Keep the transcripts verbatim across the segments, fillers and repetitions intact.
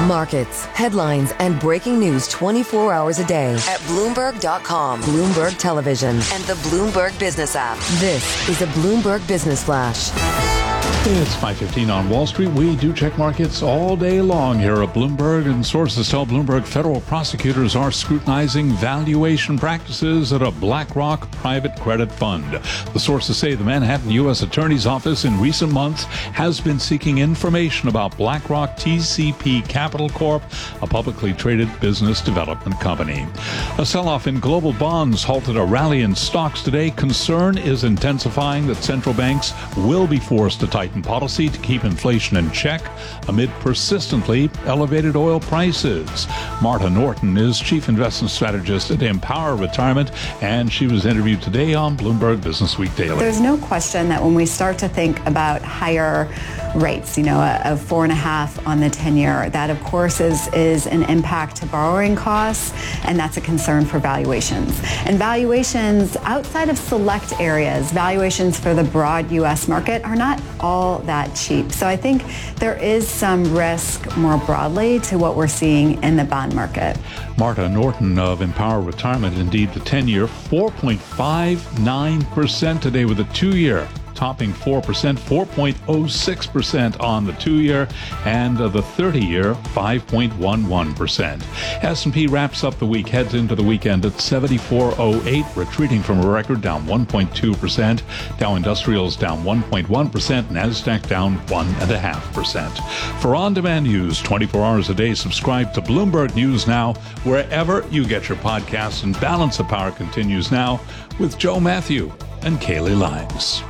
Markets, headlines, and breaking news twenty-four hours a day at Bloomberg dot com, Bloomberg Television, and the Bloomberg Business app. This is a Bloomberg Business Flash. It's five fifteen on Wall Street. We do check markets all day long here at Bloomberg, and sources tell Bloomberg federal prosecutors are scrutinizing valuation practices at a BlackRock private credit fund. The sources say the Manhattan U S Attorney's Office in recent months has been seeking information about BlackRock T C P Capital Corp, a publicly traded business development company. A sell-off in global bonds halted a rally in stocks today. Concern is intensifying that central banks will be forced to tighten policy to keep inflation in check amid persistently elevated oil prices. Marta Norton is chief investment strategist at Empower Retirement, and she was interviewed today on Bloomberg Business Week Daily. There's no question that when we start to think about higher rates, you know, a, a four and a half on the ten-year, that of course is is an impact to borrowing costs, and that's a concern for valuations. And valuations outside of select areas, valuations for the broad U S market are not all that cheap. So I think there is some risk more broadly to what we're seeing in the bond market. Marta Norton of Empower Retirement. Indeed, the ten-year four point five nine percent today, with a two-year topping four percent, four point oh six percent on the two-year, and uh, the thirty-year five point one one percent. S and P wraps up the week, heads into the weekend at seventy-four oh eight, retreating from a record, down one point two percent. Dow Industrials down one point one percent, NASDAQ down one point five percent. For on-demand news twenty-four hours a day, subscribe to Bloomberg News Now wherever you get your podcasts, and Balance of Power continues now with Joe Matthew and Kaylee Lyons.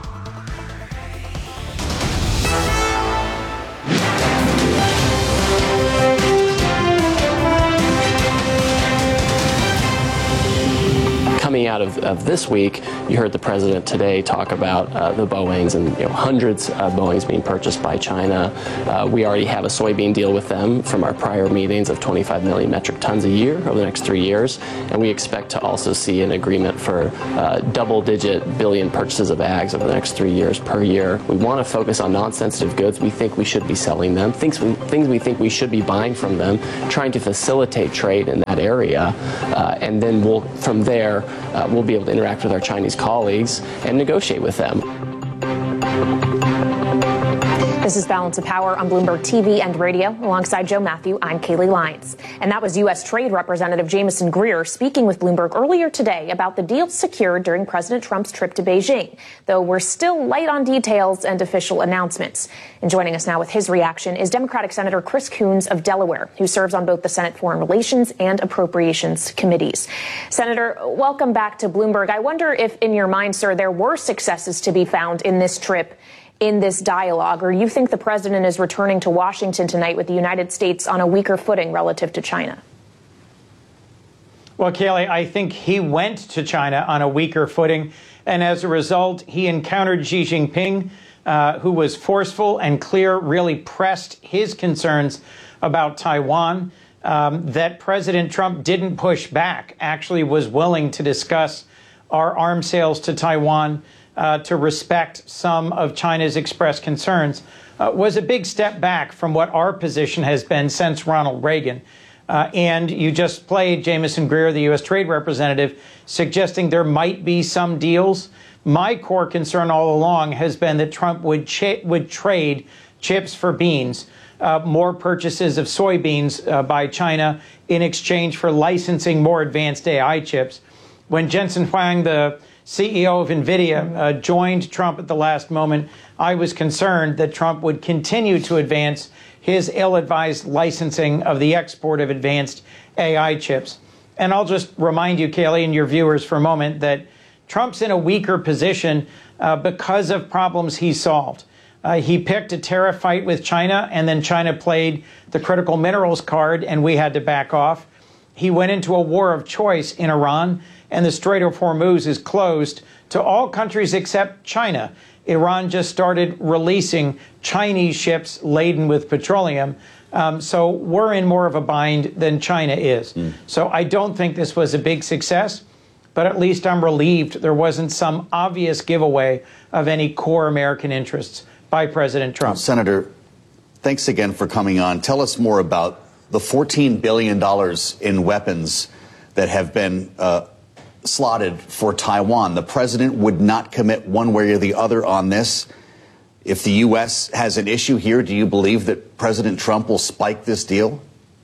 Coming out of, of this week, you heard the president today talk about uh, the Boeings and you know, hundreds of Boeings being purchased by China. Uh, we already have a soybean deal with them from our prior meetings of twenty-five million metric tons a year over the next three years. And we expect to also see an agreement for uh, double-digit billion purchases of ags over the next three years per year. We want to focus on non-sensitive goods. We think we should be selling them. Things we, things we think we should be buying from them, trying to facilitate trade in that area. Uh, and then we'll, from there, Uh, we'll be able to interact with our Chinese colleagues and negotiate with them. This is Balance of Power on Bloomberg T V and radio. Alongside Joe Matthew, I'm Kaylee Lyons. And that was U S Trade Representative Jamieson Greer speaking with Bloomberg earlier today about the deals secured during President Trump's trip to Beijing, though we're still light on details and official announcements. And joining us now with his reaction is Democratic Senator Chris Coons of Delaware, who serves on both the Senate Foreign Relations and Appropriations Committees. Senator, welcome back to Bloomberg. I wonder if, in your mind, sir, there were successes to be found in this trip, in this dialogue, or you think the president is returning to Washington tonight with the United States on a weaker footing relative to China? Well, Kaylee, I think he went to China on a weaker footing, and as a result, he encountered Xi Jinping, uh, who was forceful and clear, really pressed his concerns about Taiwan, um, that President Trump didn't push back, actually was willing to discuss our arms sales to Taiwan, Uh, to respect some of China's expressed concerns, uh, was a big step back from what our position has been since Ronald Reagan. Uh, and you just played Jamieson Greer, the U S Trade Representative, suggesting there might be some deals. My core concern all along has been that Trump would cha- would trade chips for beans, uh, more purchases of soybeans uh, by China in exchange for licensing more advanced A I chips. When Jensen Huang, the C E O of NVIDIA, uh, joined Trump at the last moment, I was concerned that Trump would continue to advance his ill-advised licensing of the export of advanced A I chips. And I'll just remind you, Kaylee, and your viewers for a moment, that Trump's in a weaker position uh, because of problems he solved. Uh, he picked a tariff fight with China, and then China played the critical minerals card, and we had to back off. He went into a war of choice in Iran, and the Strait of Hormuz is closed to all countries except China. Iran just started releasing Chinese ships laden with petroleum. Um, so we're in more of a bind than China is. Mm. So I don't think this was a big success, but at least I'm relieved there wasn't some obvious giveaway of any core American interests by President Trump. Well, Senator, thanks again for coming on. Tell us more about the fourteen billion dollars in weapons that have been uh, slotted for Taiwan. The president would not commit one way or the other on this. If the U S has an issue here, do you believe that President Trump will spike this deal?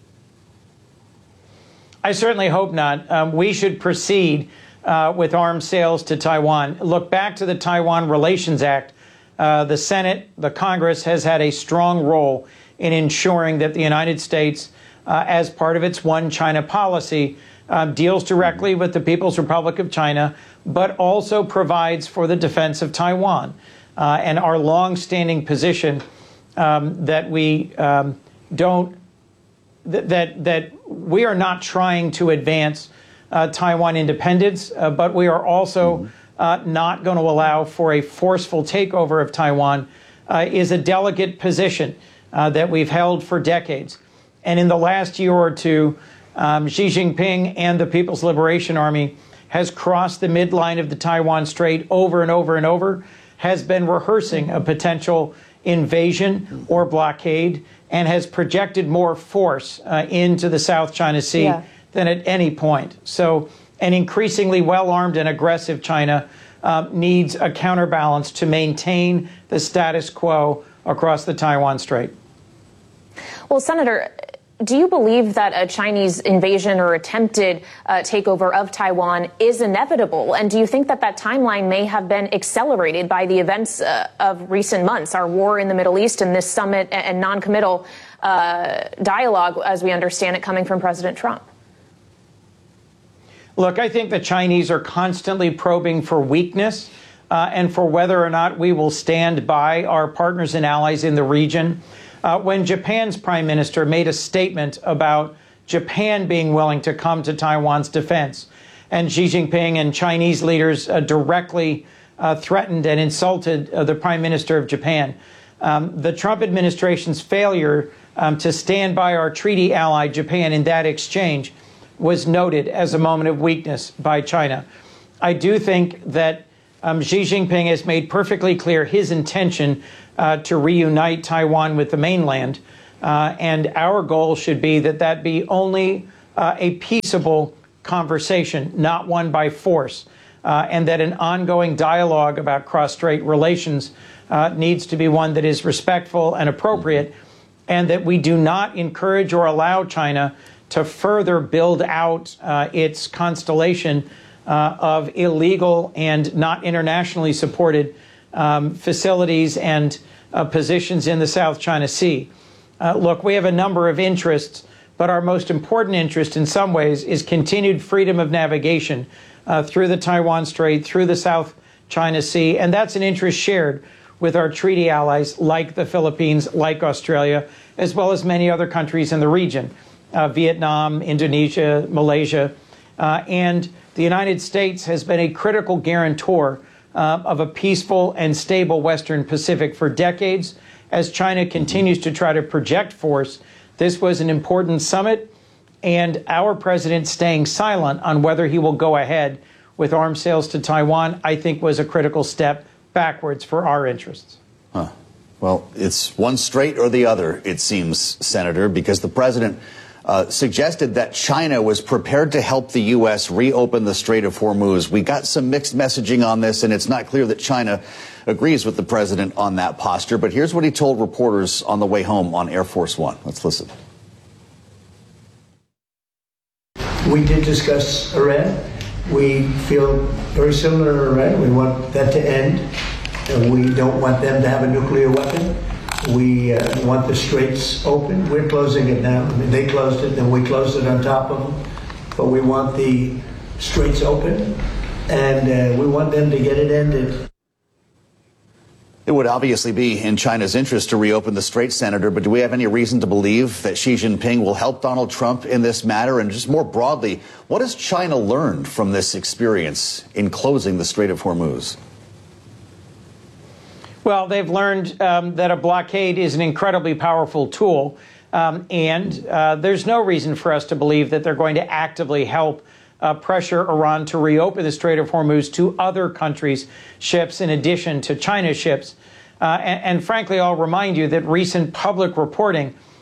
I certainly hope not. Um, we should proceed uh, with arms sales to Taiwan. Look back to the Taiwan Relations Act. Uh, the Senate, the Congress has had a strong role in ensuring that the United States, uh, as part of its one China policy, uh, deals directly with the People's Republic of China, but also provides for the defense of Taiwan. Uh, and our long-standing position um, that we um, don't, th that that we are not trying to advance uh, Taiwan independence, uh, but we are also uh, not going to allow for a forceful takeover of Taiwan, uh, is a delicate position uh, that we've held for decades. And in the last year or two, um, Xi Jinping and the People's Liberation Army has crossed the midline of the Taiwan Strait over and over and over, has been rehearsing a potential invasion or blockade, and has projected more force uh, into the South China Sea yeah. than at any point. So an increasingly well-armed and aggressive China uh, needs a counterbalance to maintain the status quo across the Taiwan Strait. Well, Senator, do you believe that a Chinese invasion or attempted uh, takeover of Taiwan is inevitable? And do you think that that timeline may have been accelerated by the events uh, of recent months, our war in the Middle East and this summit and non-committal uh, dialogue, as we understand it, coming from President Trump? Look, I think the Chinese are constantly probing for weakness uh, and for whether or not we will stand by our partners and allies in the region. Uh, when Japan's prime minister made a statement about Japan being willing to come to Taiwan's defense, and Xi Jinping and Chinese leaders uh, directly uh, threatened and insulted uh, the prime minister of Japan, um, the Trump administration's failure um, to stand by our treaty ally Japan in that exchange was noted as a moment of weakness by China. I do think that um, Xi Jinping has made perfectly clear his intention Uh, to reunite Taiwan with the mainland. Uh, and our goal should be that that be only uh, a peaceable conversation, not one by force, uh, and that an ongoing dialogue about cross-strait relations uh, needs to be one that is respectful and appropriate, and that we do not encourage or allow China to further build out uh, its constellation uh, of illegal and not internationally supported um, facilities and uh, positions in the South China Sea. Uh, look, we have a number of interests, but our most important interest in some ways is continued freedom of navigation uh, through the Taiwan Strait, through the South China Sea, and that's an interest shared with our treaty allies like the Philippines, like Australia, as well as many other countries in the region, uh, Vietnam, Indonesia, Malaysia, uh, and the United States has been a critical guarantor uh, of a peaceful and stable Western Pacific for decades. As China continues to try to project force, this was an important summit, and our president staying silent on whether he will go ahead with arms sales to Taiwan, I think was a critical step backwards for our interests. Huh. Well, it's one straight or the other, it seems, Senator, because the president uh, suggested that China was prepared to help the U S reopen the Strait of Hormuz. We got some mixed messaging on this, and it's not clear that China agrees with the president on that posture. But here's what he told reporters on the way home on Air Force One. Let's listen. We did discuss Iran. We feel very similar to Iran. We want that to end. And we don't want them to have a nuclear weapon. We uh, want the straits open. We're closing it now. I mean, they closed it, then we closed it on top of them. But we want the straits open, and uh, we want them to get it ended. It would obviously be in China's interest to reopen the Strait, Senator, but do we have any reason to believe that Xi Jinping will help Donald Trump in this matter? And just more broadly, what has China learned from this experience in closing the Strait of Hormuz? Well, they've learned um, that a blockade is an incredibly powerful tool, um, and uh, there's no reason for us to believe that they're going to actively help uh, pressure Iran to reopen the Strait of Hormuz to other countries' ships in addition to China's ships. Uh, and, and frankly, I'll remind you that recent public reporting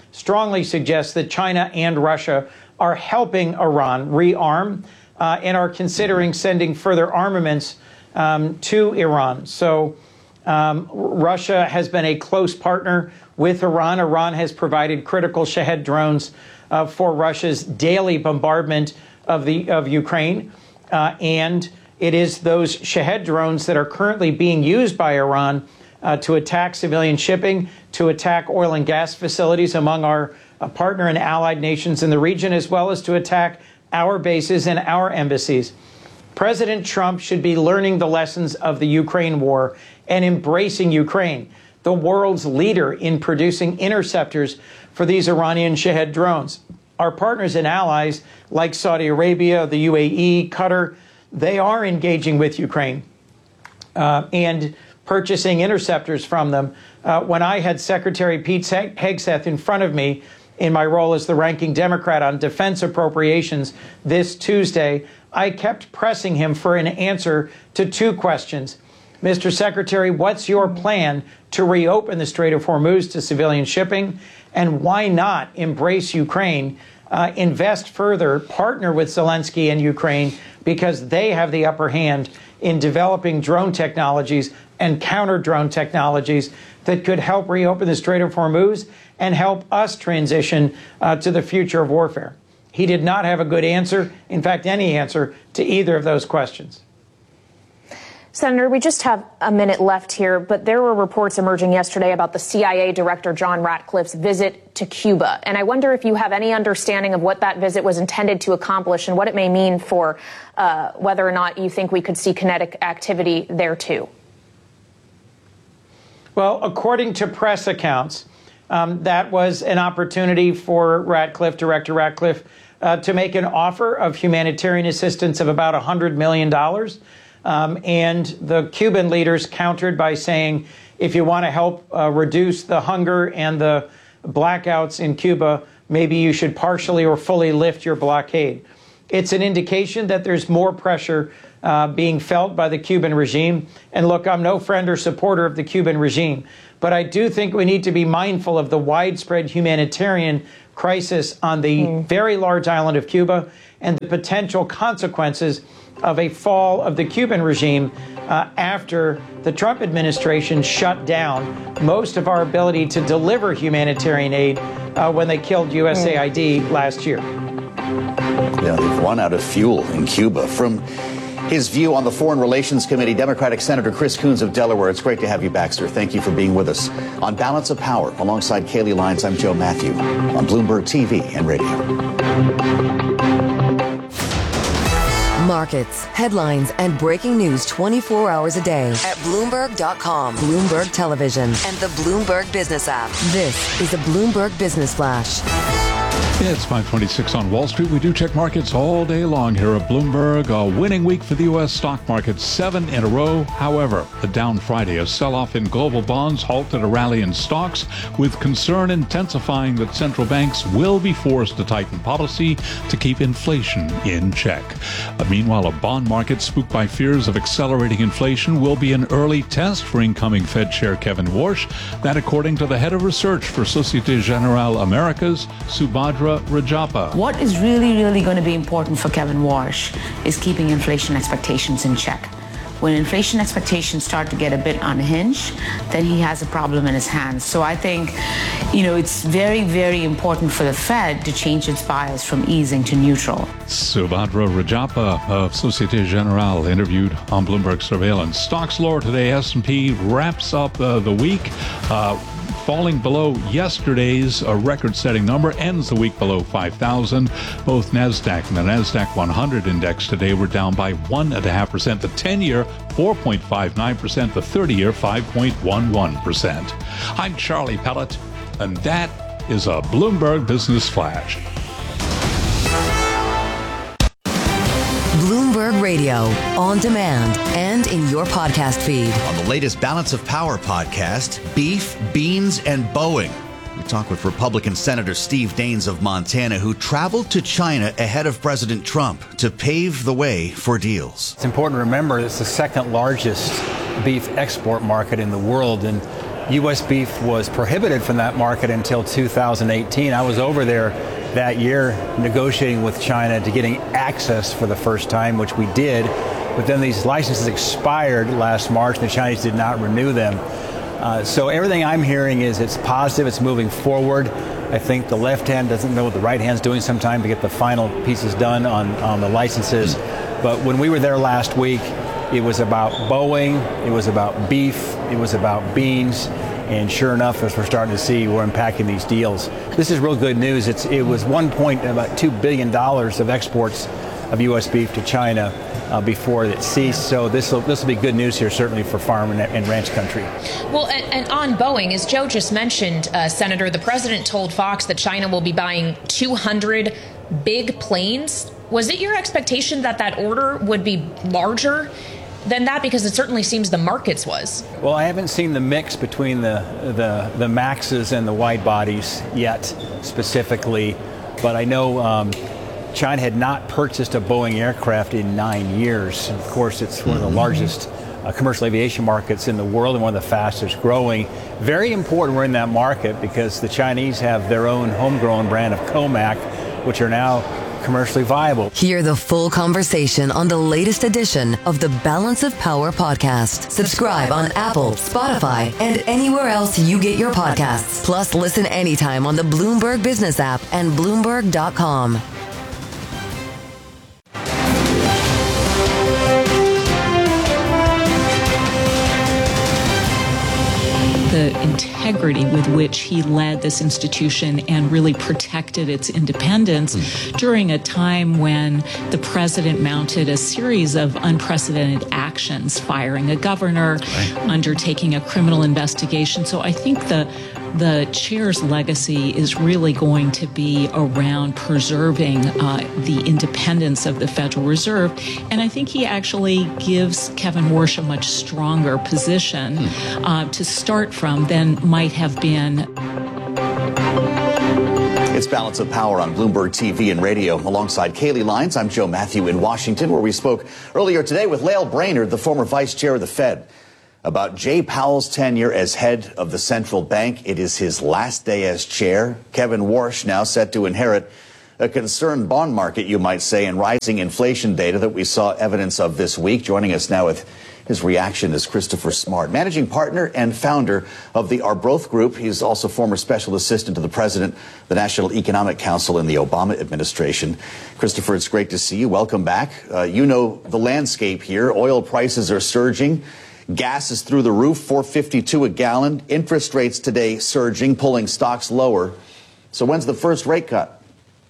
strongly suggests that China and Russia are helping Iran rearm uh, and are considering sending further armaments um, to Iran. So um, Russia has been a close partner with Iran. Iran has provided critical Shahed drones uh, for Russia's daily bombardment of the of Ukraine, uh, and it is those Shahed drones that are currently being used by Iran uh, to attack civilian shipping, to attack oil and gas facilities among our uh, partner and allied nations in the region, as well as to attack our bases and our embassies. President Trump should be learning the lessons of the Ukraine war and embracing Ukraine, the world's leader in producing interceptors for these Iranian Shahed drones. Our partners and allies like Saudi Arabia, the U A E, Qatar, they are engaging with Ukraine uh, and purchasing interceptors from them. Uh, when I had Secretary Pete Hegseth in front of me in my role as the ranking Democrat on defense appropriations this Tuesday, I kept pressing him for an answer to two questions. Mister Secretary, what's your plan to reopen the Strait of Hormuz to civilian shipping? And why not embrace Ukraine, uh, invest further, partner with Zelensky and Ukraine, because they have the upper hand in developing drone technologies and counter-drone technologies that could help reopen the Strait of Hormuz and help us transition uh, to the future of warfare. He did not have a good answer, in fact, any answer to either of those questions. Senator, we just have a minute left here, but there were reports emerging yesterday about the C I A Director John Ratcliffe's visit to Cuba. And I wonder if you have any understanding of what that visit was intended to accomplish and what it may mean for uh, whether or not you think we could see kinetic activity there, too. Well, according to press accounts, um, that was an opportunity for Ratcliffe, Director Ratcliffe, uh, to make an offer of humanitarian assistance of about one hundred million dollars. Um, and the Cuban leaders countered by saying, if you want to help uh, reduce the hunger and the blackouts in Cuba, maybe you should partially or fully lift your blockade. It's an indication that there's more pressure uh, being felt by the Cuban regime. And look, I'm no friend or supporter of the Cuban regime, but I do think we need to be mindful of the widespread humanitarian crisis on the mm. very large island of Cuba and the potential consequences of a fall of the Cuban regime uh, after the Trump administration shut down most of our ability to deliver humanitarian aid uh, when they killed U S A I D last year. Yeah, they've run out of fuel in Cuba. From his view on the Foreign Relations Committee, Democratic Senator Chris Coons of Delaware. It's great to have you back, sir. Thank you for being with us. On Balance of Power, alongside Kayleigh Lyons, I'm Joe Matthew on Bloomberg T V and radio. Markets, headlines, and breaking news twenty-four hours a day at Bloomberg dot com, Bloomberg Television, and the Bloomberg Business app. This is a Bloomberg Business Flash. It's five twenty-six on Wall Street. We do check markets all day long here at Bloomberg. A winning week for the U S stock market, seven in a row. However, a down Friday, a sell-off in global bonds halted a rally in stocks, with concern intensifying that central banks will be forced to tighten policy to keep inflation in check. Uh, meanwhile, a bond market spooked by fears of accelerating inflation will be an early test for incoming Fed Chair Kevin Warsh. That, according to the head of research for Societe Generale Americas, Subhadra Rajappa. What is really, really going to be important for Kevin Warsh is keeping inflation expectations in check. When inflation expectations start to get a bit unhinged, then he has a problem in his hands. So I think, you know, it's very, very important for the Fed to change its bias from easing to neutral. Subhadra Rajappa of Societe Generale interviewed on Bloomberg Surveillance. Stocks lower today. S and P wraps up uh, the week. Uh, falling below yesterday's uh, record-setting number, ends the week below five thousand. Both NASDAQ and the NASDAQ one hundred index today were down by one point five percent. The ten-year, four point five nine percent. The thirty-year, five point one one percent. I'm Charlie Pellet, and that is a Bloomberg Business Flash. Bloomberg Radio, on demand and in your podcast feed. On the latest Balance of Power podcast, beef, beans, and Boeing. We talk with Republican Senator Steve Daines of Montana, who traveled to China ahead of President Trump to pave the way for deals. It's important to remember it's the second largest beef export market in the world, and U S beef was prohibited from that market until two thousand eighteen. I was over there that year negotiating with China to getting access for the first time, which we did. But then these licenses expired last March, and the Chinese did not renew them. Uh, so everything I'm hearing is it's positive, it's moving forward. I think the left hand doesn't know what the right hand's doing sometime to get the final pieces done on, on the licenses. But when we were there last week, it was about Boeing, it was about beef, it was about beans, and sure enough, as we're starting to see, we're unpacking these deals. This is real good news. It's, it was one point about two billion dollars of exports of U S beef to China uh, before it ceased. So this will this will be good news here, certainly for farm and, and ranch country. Well, and, and on Boeing, as Joe just mentioned, uh, Senator, the president told Fox that China will be buying two hundred big planes. Was it your expectation that that order would be larger than that? Because it certainly seems the markets was. Well, I haven't seen the mix between the the, the Maxes and the wide bodies yet specifically, but I know um, China had not purchased a Boeing aircraft in nine years. Of course, it's one of the largest uh, commercial aviation markets in the world and one of the fastest growing. Very important we're in that market because the Chinese have their own homegrown brand of Comac, which are now commercially viable. Hear the full conversation on the latest edition of the Balance of Power podcast. Subscribe on Apple, Spotify, and anywhere else you get your podcasts. Plus, listen anytime on the Bloomberg Business app and Bloomberg dot com. The integrity with which he led this institution and really protected its independence during a time when the president mounted a series of unprecedented actions, firing a governor, right, undertaking a criminal investigation. So I think the the chair's legacy is really going to be around preserving uh, the independence of the Federal Reserve. And I think he actually gives Kevin Warsh a much stronger position uh, to start from than might have been. It's Balance of Power on Bloomberg T V and radio. Alongside Kaylee Lyons, I'm Joe Matthew in Washington, where we spoke earlier today with Lael Brainerd, the former vice chair of the Fed, about Jay Powell's tenure as head of the central bank. It is his last day as chair. Kevin Warsh now set to inherit a concerned bond market, you might say, and rising inflation data that we saw evidence of this week. Joining us now with his reaction is Christopher Smart, managing partner and founder of the Arbroath Group. He's also former special assistant to the president, the National Economic Council in the Obama administration. Christopher, it's great to see you. Welcome back. Uh, you know the landscape here. Oil prices are surging. Gas is through the roof, four fifty-two a gallon. Interest rates today surging, pulling stocks lower. So when's the first rate cut?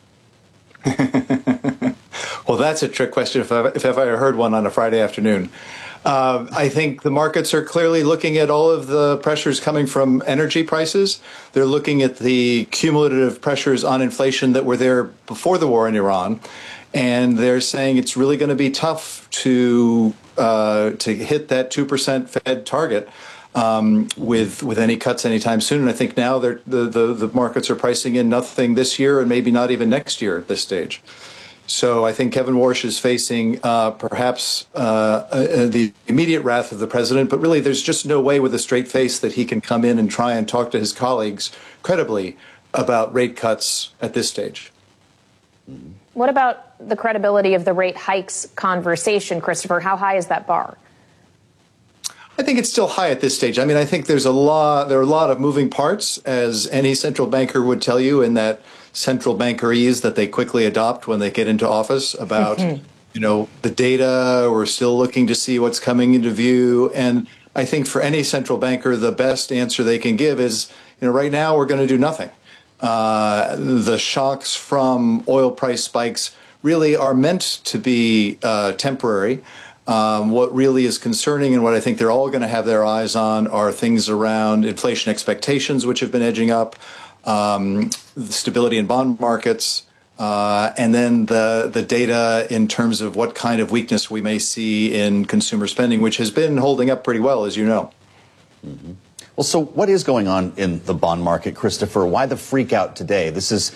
Well, that's a trick question if I've, if I've ever heard one on a Friday afternoon. Uh, I think the markets are clearly looking at all of the pressures coming from energy prices. They're looking at the cumulative pressures on inflation that were there before the war in Iran. And they're saying it's really going to be tough to uh, to hit that two percent Fed target um, with with any cuts anytime soon. And I think now they're, the, the, the markets are pricing in nothing this year and maybe not even next year at this stage. So I think Kevin Warsh is facing uh, perhaps uh, uh, the immediate wrath of the president, but really there's just no way with a straight face that he can come in and try and talk to his colleagues credibly about rate cuts at this stage. What about the credibility of the rate hikes conversation, Christopher? How high is that bar? I think it's still high at this stage. I mean, I think there's a lot, there are a lot of moving parts, as any central banker would tell you, in that central bankerese that they quickly adopt when they get into office about, mm-hmm. you know, the data. We're still looking to see what's coming into view. And I think for any central banker, the best answer they can give is, you know, right now we're going to do nothing. Uh, the shocks from oil price spikes really are meant to be uh, temporary. Um, what really is concerning and what I think they're all going to have their eyes on are things around inflation expectations, which have been edging up, um, the stability in bond markets, uh, and then the the data in terms of what kind of weakness we may see in consumer spending, which has been holding up pretty well, as you know. Mm-hmm. Well, so what is going on in the bond market, Christopher? Why the freak out today? This is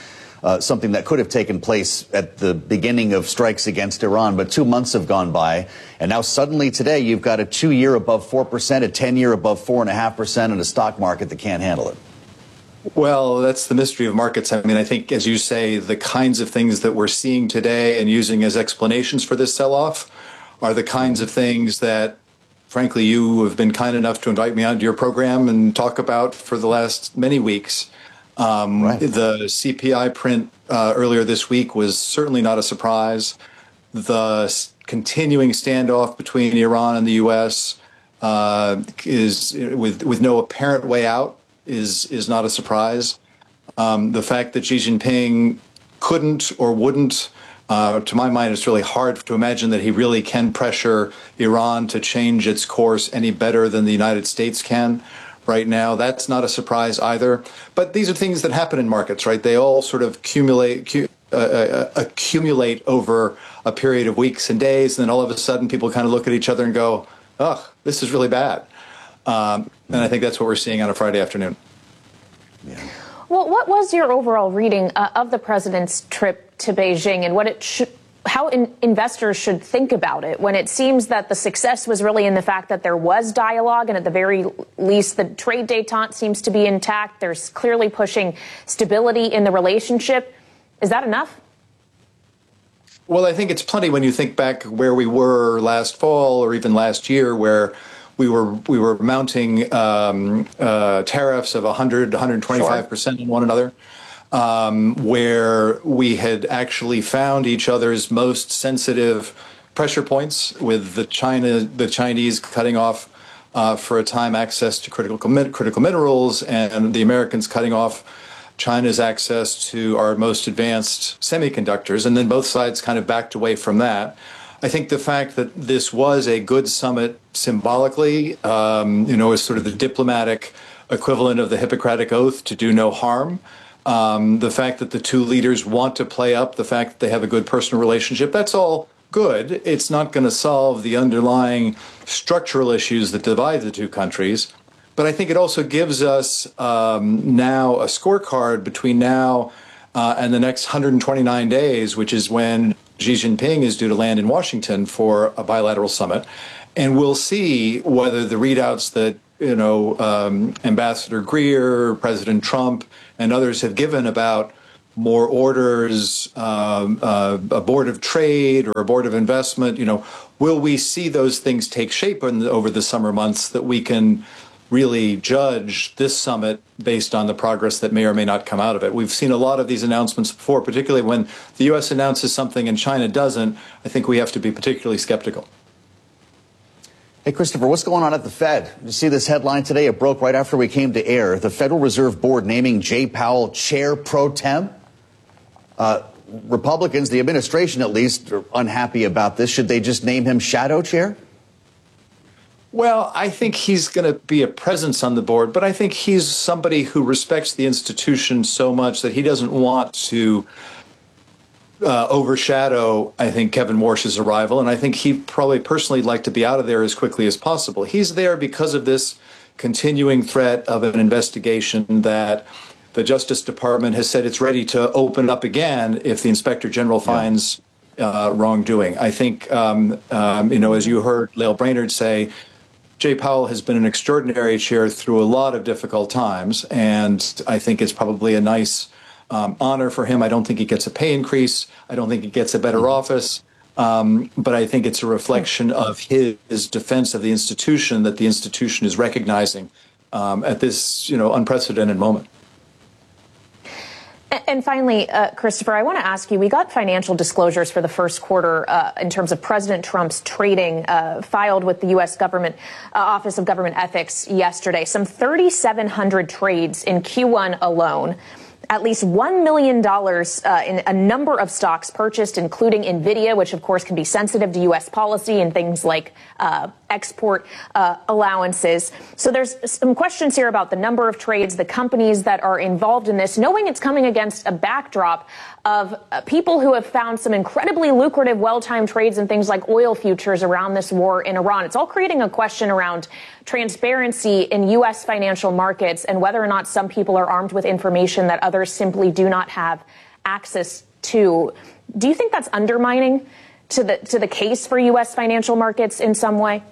uh, something that could have taken place at the beginning of strikes against Iran. But two months have gone by, and now suddenly today you've got a two-year above four percent, a ten-year above four point five percent, and a stock market that can't handle it. Well, that's the mystery of markets. I mean, I think, as you say, the kinds of things that we're seeing today and using as explanations for this sell-off are the kinds of things that, frankly, you have been kind enough to invite me onto your program and talk about for the last many weeks. Um, right. The C P I print uh, earlier this week was certainly not a surprise. The s- continuing standoff between Iran and the U S uh, is, with with no apparent way out, is is not a surprise. Um, the fact that Xi Jinping couldn't or wouldn't, uh, to my mind, it's really hard to imagine that he really can pressure Iran to change its course any better than the United States can right now. That's not a surprise either. But these are things that happen in markets, right? They all sort of accumulate, cu- uh, uh, accumulate over a period of weeks and days, and then all of a sudden people kind of look at each other and go, ugh, this is really bad. Um, and I think that's what we're seeing on a Friday afternoon. Yeah. Well, what was your overall reading uh, of the president's trip to Beijing, and what it should, how in, investors should think about it, when it seems that the success was really in the fact that there was dialogue, and at the very least the trade détente seems to be intact? There's clearly pushing stability in the relationship. Is that enough? Well, I think it's plenty when you think back where we were last fall or even last year, where we were we were mounting um, uh, tariffs of one hundred, one hundred twenty-five percent on one another, um, where we had actually found each other's most sensitive pressure points, with the China the Chinese cutting off uh, for a time access to critical critical minerals, and the Americans cutting off China's access to our most advanced semiconductors, and then both sides kind of backed away from that. I think the fact that this was a good summit symbolically, um, you know, is sort of the diplomatic equivalent of the Hippocratic Oath to do no harm. Um, the fact that the two leaders want to play up the fact that they have a good personal relationship, that's all good. It's not going to solve the underlying structural issues that divide the two countries. But I think it also gives us um, now a scorecard between now uh, and the next one hundred twenty-nine days, which is when Xi Jinping is due to land in Washington for a bilateral summit. And we'll see whether the readouts that, you know, um, Ambassador Greer, President Trump, and others have given about more orders, um, uh, a board of trade or a board of investment, you know, will we see those things take shape in the, over the summer months, that we can really judge this summit based on the progress that may or may not come out of it. We've seen a lot of these announcements before, particularly when the U S announces something and China doesn't. I think we have to be particularly skeptical. Hey, Christopher, what's going on at the Fed? Did you see this headline today? It broke right after we came to air. The Federal Reserve Board naming Jay Powell chair pro tem. Uh, Republicans, the administration at least, are unhappy about this. Should they just name him shadow chair? Well, I think he's going to be a presence on the board, but I think he's somebody who respects the institution so much that he doesn't want to uh, overshadow, I think, Kevin Warsh's arrival. And I think he probably personally would like to be out of there as quickly as possible. He's there because of this continuing threat of an investigation that the Justice Department has said it's ready to open up again if the Inspector General finds uh, wrongdoing. I think, um, um, you know, as you heard Lael Brainerd say, Jay Powell has been an extraordinary chair through a lot of difficult times, and I think it's probably a nice um, honor for him. I don't think he gets a pay increase. I don't think he gets a better office. Um, but I think it's a reflection of his, his defense of the institution that the institution is recognizing um, at this, you know, unprecedented moment. And finally, uh, Christopher, I want to ask you, we got financial disclosures for the first quarter uh, in terms of President Trump's trading uh, filed with the U S Government uh, Office of Government Ethics yesterday. Some thirty-seven hundred trades in Q one alone. At least one million dollars uh, in a number of stocks purchased, including NVIDIA, which, of course, can be sensitive to U S policy and things like uh, export uh, allowances. So there's some questions here about the number of trades, the companies that are involved in this, knowing it's coming against a backdrop of uh, people who have found some incredibly lucrative, well-timed trades in things like oil futures around this war in Iran. It's all creating a question around transparency in U S financial markets and whether or not some people are armed with information that others simply do not have access to. Do you think that's undermining to the to the case for U S financial markets in some way?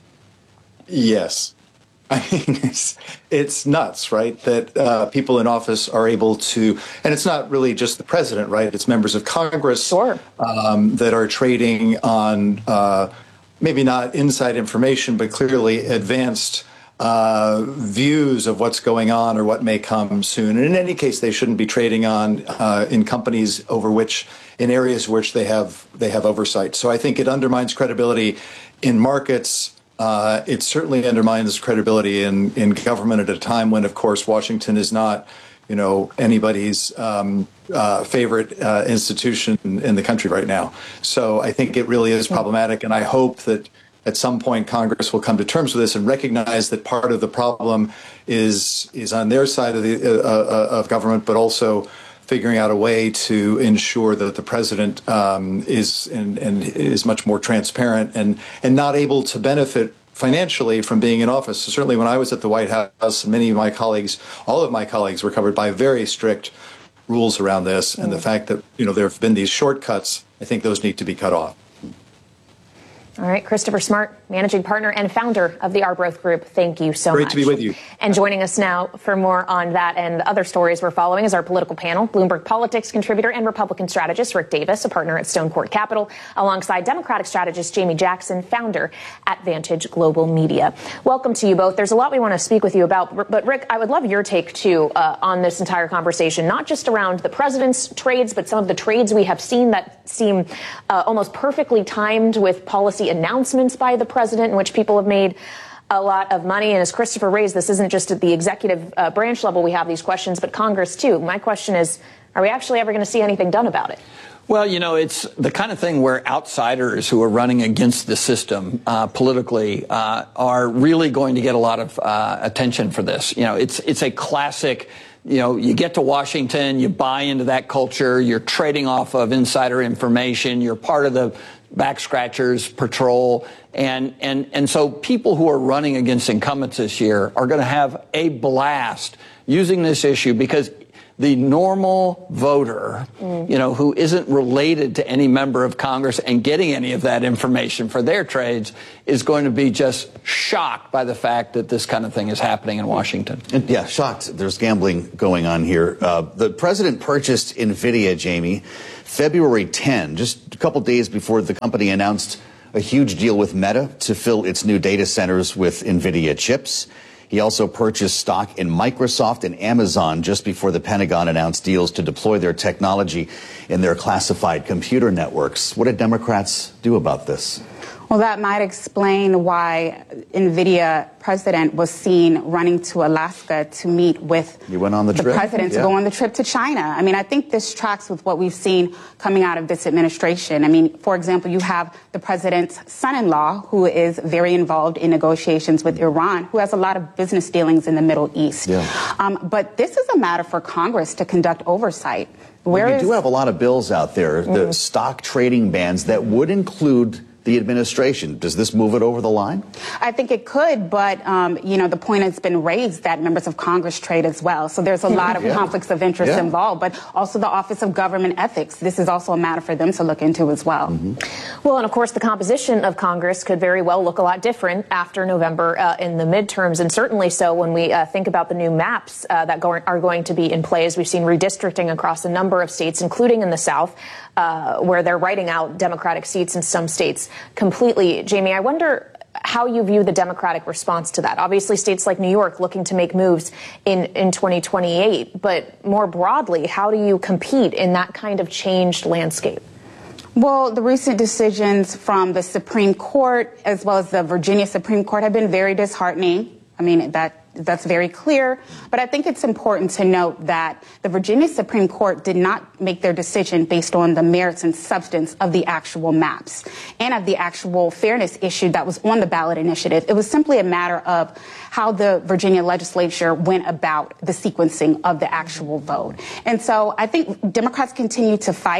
Yes. I mean, it's, it's nuts, right? That uh, people in office are able to, and it's not really just the president, right? It's members of Congress sure. um, that are trading on uh, maybe not inside information, but clearly advanced uh, views of what's going on or what may come soon. And in any case, they shouldn't be trading on uh, in companies over which, in areas which they have they have oversight. So I think it undermines credibility in markets. Uh, it certainly undermines credibility in, in government at a time when, of course, Washington is not, you know, anybody's um, uh, favorite uh, institution in the country right now. So I think it really is problematic. And I hope that at some point Congress will come to terms with this and recognize that part of the problem is is on their side of the uh, uh, of government, but also figuring out a way to ensure that the president um, is and, and is much more transparent and and not able to benefit financially from being in office. So certainly when I was at the White House, many of my colleagues, all of my colleagues were covered by very strict rules around this. And the fact that, you know, there have been these shortcuts, I think those need to be cut off. All right, Christopher Smart, managing partner and founder of the Arbroath Group. Thank you so Great much. to be with you. And joining us now for more on that and other stories we're following is our political panel, Bloomberg Politics contributor and Republican strategist Rick Davis, a partner at Stone Court Capital, alongside Democratic strategist Jamie Jackson, founder at Vantage Global Media. Welcome to you both. There's a lot we want to speak with you about, but Rick, I would love your take too uh, on this entire conversation, not just around the president's trades, but some of the trades we have seen that seem uh, almost perfectly timed with policy announcements by the president in which people have made a lot of money. And as Christopher raised, this isn't just at the executive uh, branch level we have these questions, but Congress too. My question is, are we actually ever going to see anything done about it? Well, you know, it's the kind of thing where outsiders who are running against the system uh, politically uh, are really going to get a lot of uh, attention for this. You know, it's it's a classic. You know, you get to Washington, you buy into that culture, you're trading off of insider information, you're part of the back scratchers patrol. And, and, and so people who are running against incumbents this year are going to have a blast using this issue because the normal voter, mm. you know, who isn't related to any member of Congress and getting any of that information for their trades is going to be just shocked by the fact that this kind of thing is happening in Washington. And yeah, shocked. There's gambling going on here. Uh, the president purchased NVIDIA, Jamie, February tenth, just a couple days before the company announced a huge deal with Meta to fill its new data centers with NVIDIA chips. He also purchased stock in Microsoft and Amazon just before the Pentagon announced deals to deploy their technology in their classified computer networks. What did Democrats do about this? Well, that might explain why NVIDIA president was seen running to Alaska to meet with you went on the, the trip? president yeah. to go on the trip to China. I mean, I think this tracks with what we've seen coming out of this administration. I mean, for example, you have the president's son-in-law, who is very involved in negotiations with Iran, who has a lot of business dealings in the Middle East. Yeah. Um, but this is a matter for Congress to conduct oversight. Where well, you is- do have a lot of bills out there, the mm-hmm. stock trading bans that would include the administration. Does this move it over the line? I think it could, but, um, you know, the point has been raised that members of Congress trade as well. So there's a lot of yeah. conflicts of interest yeah. involved, but also the Office of Government Ethics. This is also a matter for them to look into as well. Mm-hmm. Well, and of course, the composition of Congress could very well look a lot different after November uh, in the midterms, and certainly so when we uh, think about the new maps uh, that go- are going to be in play, as we've seen redistricting across a number of states, including in the South, uh, where they're writing out Democratic seats in some states completely. Jamie, I wonder how you view the Democratic response to that. Obviously, states like New York looking to make moves in, in twenty twenty-eight, but more broadly, how do you compete in that kind of changed landscape? Well, the recent decisions from the Supreme Court as well as the Virginia Supreme Court have been very disheartening. I mean, that that's very clear. But I think it's important to note that the Virginia Supreme Court did not make their decision based on the merits and substance of the actual maps and of the actual fairness issue that was on the ballot initiative. It was simply a matter of how the Virginia legislature went about the sequencing of the actual vote. And so I think Democrats continue to fight.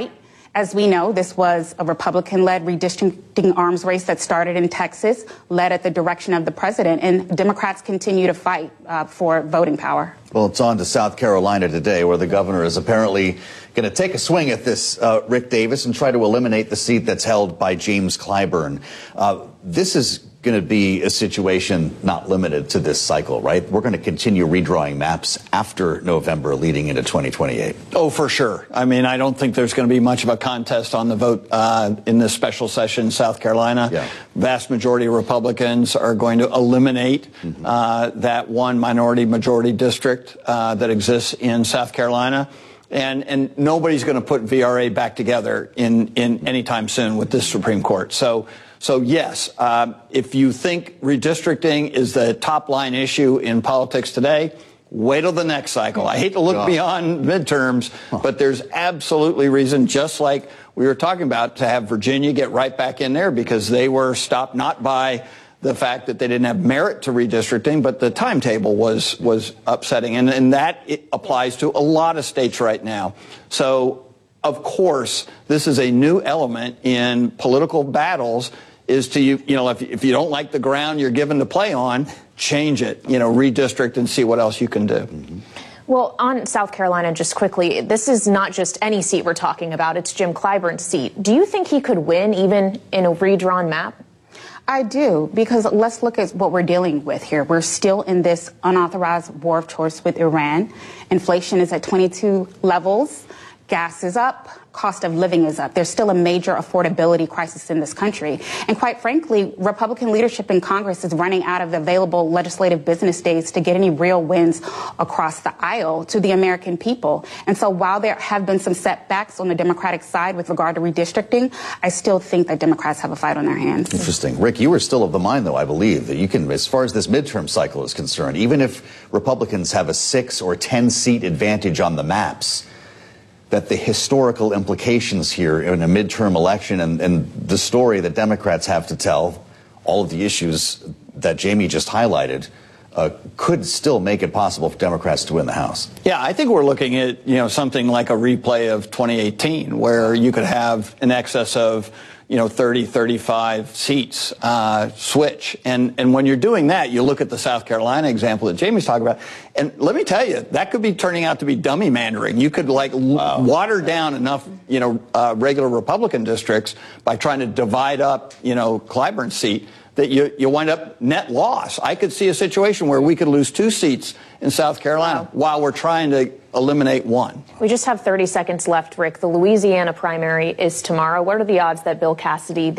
As we know, this was a Republican-led redistricting arms race that started in Texas, led at the direction of the president, and Democrats continue to fight uh, for voting power. Well, it's on to South Carolina today, where the governor is apparently going to take a swing at this, uh, Rick Davis, and try to eliminate the seat that's held by James Clyburn. Uh, this is going to be a situation not limited to this cycle, right? We're going to continue redrawing maps after November leading into twenty twenty-eight. Oh, for sure. I mean, I don't think there's going to be much of a contest on the vote uh, in this special session in South Carolina. Yeah. Vast majority of Republicans are going to eliminate mm-hmm. uh, that one minority majority district uh, that exists in South Carolina. And, and nobody's going to put V R A back together in, in anytime soon with this Supreme Court. So, so yes, uh, if you think redistricting is the top line issue in politics today, wait till the next cycle. I hate to look Gosh. beyond midterms, but there's absolutely reason, just like we were talking about, to have Virginia get right back in there, because they were stopped not by the fact that they didn't have merit to redistricting, but the timetable was was upsetting. And, and that it applies to a lot of states right now. So, of course, this is a new element in political battles, is to, you, you know, if, if you don't like the ground you're given to play on, change it, you know, redistrict and see what else you can do. Mm-hmm. Well, on South Carolina, just quickly, this is not just any seat we're talking about. It's Jim Clyburn's seat. Do you think he could win even in a redrawn map? I do, because let's look at what we're dealing with here. We're still in this unauthorized war of choice with Iran. Inflation is at twenty-two levels. Gas is up. Cost of living is up. There's still a major affordability crisis in this country. And quite frankly, Republican leadership in Congress is running out of available legislative business days to get any real wins across the aisle to the American people. And so while there have been some setbacks on the Democratic side with regard to redistricting, I still think that Democrats have a fight on their hands. Interesting. Rick, you were still of the mind, though, I believe, that you can, as far as this midterm cycle is concerned, even if Republicans have a six or ten seat advantage on the maps, that the historical implications here in a midterm election and, and the story that Democrats have to tell, all of the issues that Jamie just highlighted, uh, could still make it possible for Democrats to win the House. Yeah, I think we're looking at, you know, something like a replay of twenty eighteen, where you could have in excess of, you know, thirty, thirty-five seats uh, switch. And, and when you're doing that, you look at the South Carolina example that Jamie's talking about. And let me tell you, that could be turning out to be dummy mandering. You could, like, wow. water down enough, you know, uh, regular Republican districts by trying to divide up, you know, Clyburn's seat, that you, you wind up net loss. I could see a situation where we could lose two seats in South Carolina wow. while we're trying to eliminate one. We just have thirty seconds left, Rick. The Louisiana primary is tomorrow. What are the odds that Bill Cassidy,